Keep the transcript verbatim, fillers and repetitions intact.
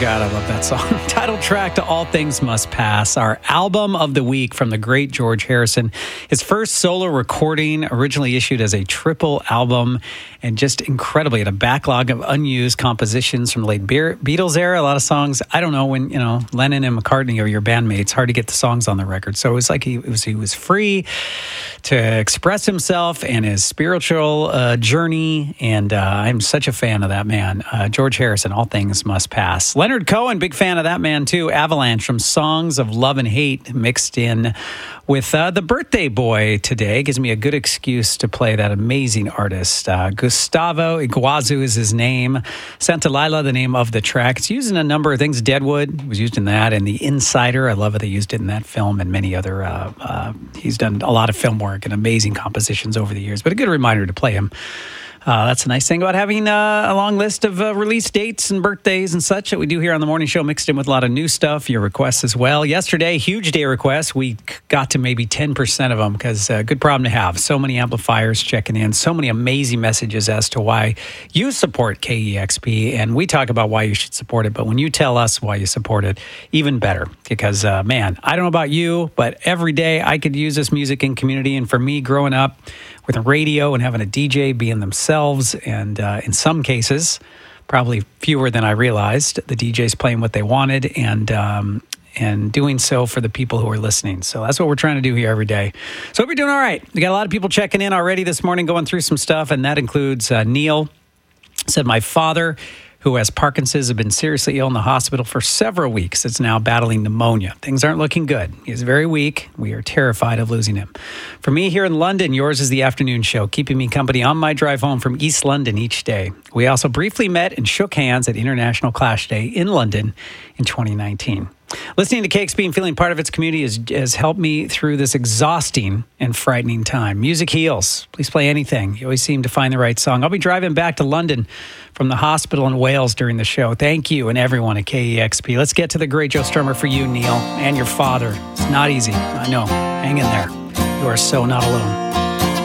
God, I love that song. Title track to All Things Must Pass, our album of the week from the great George Harrison. His first solo recording, originally issued as a triple album, and just incredibly, had a backlog of unused compositions from the late Beatles era. A lot of songs, I don't know, when, you know, Lennon and McCartney are your bandmates, hard to get the songs on the record. So it was like he it was, he was free to express himself and his spiritual uh, journey, and uh, I'm such a fan of that man. Uh, George Harrison, All Things Must Pass. Leonard Cohen, big fan of that man too. Avalanche, from Songs of Love and Hate, mixed in with uh, the birthday boy today. Gives me a good excuse to play that amazing artist. Uh, Gustavo Iguazu is his name. Santa Lila, the name of the track. It's used in a number of things. Deadwood was used in that, and The Insider. I love it. They used it in that film and many other. Uh, uh, he's done a lot of film work and amazing compositions over the years, but a good reminder to play him. Uh, that's a nice thing about having uh, a long list of uh, release dates and birthdays and such that we do here on the morning show, mixed in with a lot of new stuff, your requests as well. Yesterday, huge day requests. We got to maybe ten percent of them because uh, good problem to have. So many amplifiers checking in, so many amazing messages as to why you support K E X P. And we talk about why you should support it. But when you tell us why you support it, even better. Because, uh, man, I don't know about you, but every day I could use this music in community. And for me, growing up with a radio and having a D J being themselves, and uh, in some cases, probably fewer than I realized, the D Js playing what they wanted and um, and doing so for the people who are listening. So that's what we're trying to do here every day. So hope you're doing all right. We got a lot of people checking in already this morning, going through some stuff, and that includes uh, Neil. Said, my father, who has Parkinson's, has been seriously ill in the hospital for several weeks. It's now battling pneumonia. Things aren't looking good. He is very weak. We are terrified of losing him. For me here in London, yours is the afternoon show, keeping me company on my drive home from East London each day. We also briefly met and shook hands at International Clash Day in London in twenty nineteen. Listening to K X P and feeling part of its community has, has helped me through this exhausting and frightening time. Music heals. Please play anything. You always seem to find the right song. I'll be driving back to London from the hospital in Wales during the show. Thank you and everyone at K E X P. Let's get to the great Joe Strummer for you, Neil, and your father. It's not easy. I know. Hang in there. You are so not alone.